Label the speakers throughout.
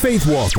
Speaker 1: Faith Walking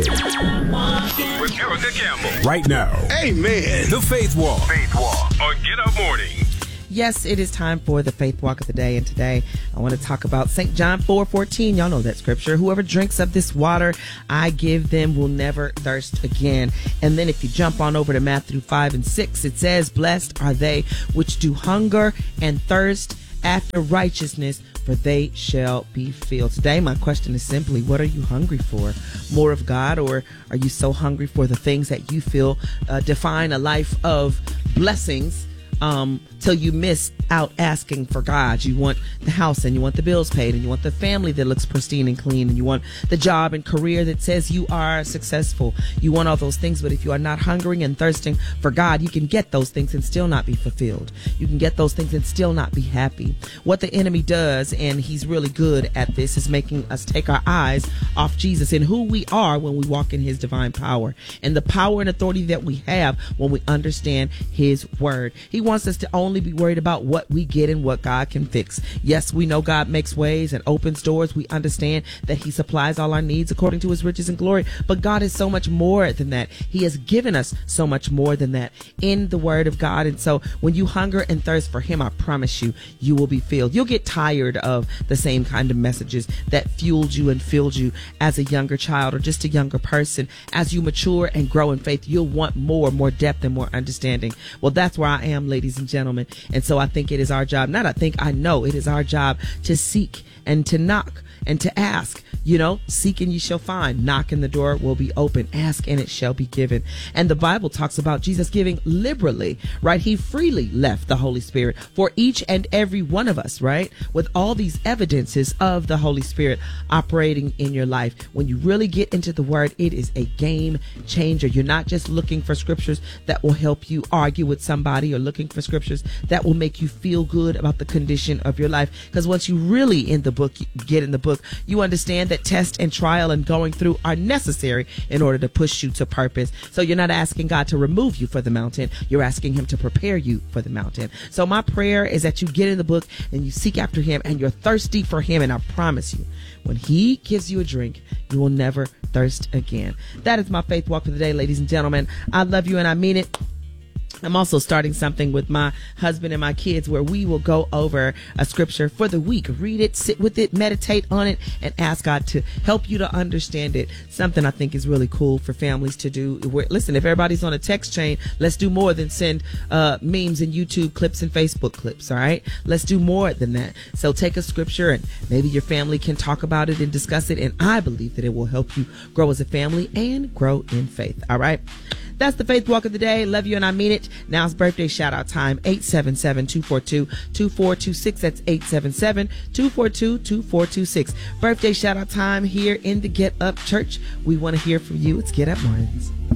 Speaker 2: with Erica Campbell.
Speaker 1: Right now.
Speaker 2: Amen.
Speaker 1: The Faith Walk.
Speaker 2: Faith Walk on Get Up Morning.
Speaker 3: Yes, it is time for the Faith Walk of the day, and today I want to talk about St. John 4:14. Y'all know that scripture. Whoever drinks of this water I give them will never thirst again. And then if you jump on over to Matthew 5 and 6, it says, blessed are they which do hunger and thirst after righteousness, for they shall be filled. Today, my question is simply, what are you hungry for? More of God, or are you so hungry for the things that you feel define a life of blessings till you miss out asking for God? You want the house and you want the bills paid and you want the family that looks pristine and clean and you want the job and career that says you are successful. You want all those things, but if you are not hungering and thirsting for God, you can get those things and still not be fulfilled. You can get those things and still not be happy. What the enemy does, and he's really good at this, is making us take our eyes off Jesus and who we are when we walk in his divine power and the power and authority that we have when we understand his word. He wants us to only be worried about what we get and what God can fix. Yes, we know God makes ways and opens doors. We understand that he supplies all our needs according to his riches and glory. But God is so much more than that. He has given us so much more than that in the word of God. And so when you hunger and thirst for him, I promise you, you will be filled. You'll get tired of the same kind of messages that fueled you and filled you as a younger child or just a younger person. As you mature and grow in faith, you'll want more depth and more understanding. Well, that's where I am, ladies and gentlemen. And so I think it is our job, I know it is our job to seek and to knock and to ask. You know, seek and you shall find. Knock and the door will be open. Ask and it shall be given. And the Bible talks about Jesus giving liberally, right? He freely left the Holy Spirit for each and every one of us, right? With all these evidences of the Holy Spirit operating in your life. When you really get into the word, it is a game changer. You're not just looking for scriptures that will help you argue with somebody or looking for scriptures that will make you feel good about the condition of your life. Because once you really get in the book, you understand that test and trial and going through are necessary in order to push you to purpose. So you're not asking God to remove you for the mountain. You're asking him to prepare you for the mountain. So my prayer is that you get in the book and you seek after him and you're thirsty for him. And I promise you, when he gives you a drink, you will never thirst again. That is my faith walk for the day, ladies and gentlemen. I love you and I mean it. I'm also starting something with my husband and my kids where we will go over a scripture for the week, read it, sit with it, meditate on it, and ask God to help you to understand it. Something I think is really cool for families to do. Listen, if everybody's on a text chain, let's do more than send memes and YouTube clips and Facebook clips, all right? Let's do more than that. So take a scripture and maybe your family can talk about it and discuss it, and I believe that it will help you grow as a family and grow in faith, all right? That's the Faith Walk of the day. Love you and I mean it. Now it's birthday shout out time. 877-242-2426. That's 877-242-2426. Birthday shout out time here in the Get Up Church. We want to hear from you. It's Get Up Mornings.